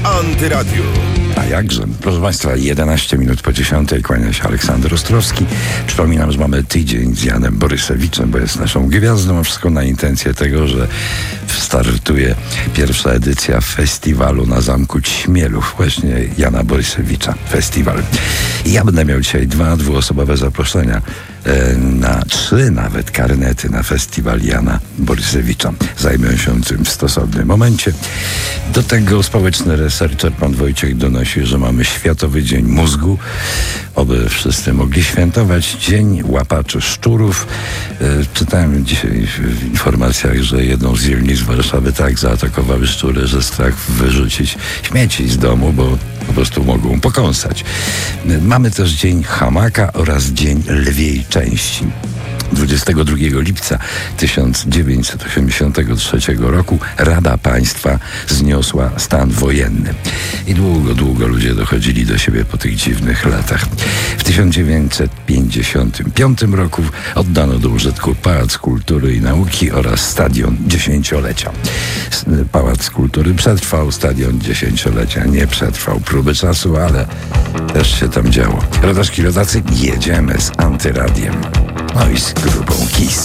Antyradiu. A jakże? Proszę Państwa, 11 minut po 10 kłania się Aleksander Ostrowski. Przypominam, że mamy tydzień z Janem Borysewiczem, bo jest naszą gwiazdą, a wszystko na intencję tego, że startuje pierwsza edycja festiwalu na Zamku Ćmielów, właśnie Jana Borysewicza. Festiwal. I ja będę miał dzisiaj dwuosobowe zaproszenia na 3 nawet karnety na festiwal Jana Borysewicza. Zajmę się tym w stosownym momencie. Do tego społeczny researcher pan Wojciech donosi, że mamy Światowy Dzień Mózgu, oby wszyscy mogli świętować. Dzień łapaczy szczurów. Czytałem dzisiaj w informacjach, że jedną z dzielnic Warszawy tak zaatakowały szczury, że strach wyrzucić śmieci z domu, bo po prostu mogą pokąsać. Mamy też Dzień Hamaka oraz Dzień Lwiej Części. 22 lipca 1983 roku Rada Państwa zniosła stan wojenny. I długo ludzie dochodzili do siebie po tych dziwnych latach. W 1955 roku oddano do użytku Pałac Kultury i Nauki oraz Stadion Dziesięciolecia. Pałac Kultury przetrwał, Stadion Dziesięciolecia nie przetrwał. Próby czasu, ale też się tam działo. Rodaczki, rodacy, jedziemy z Antyradiem. No i z grupą KISS.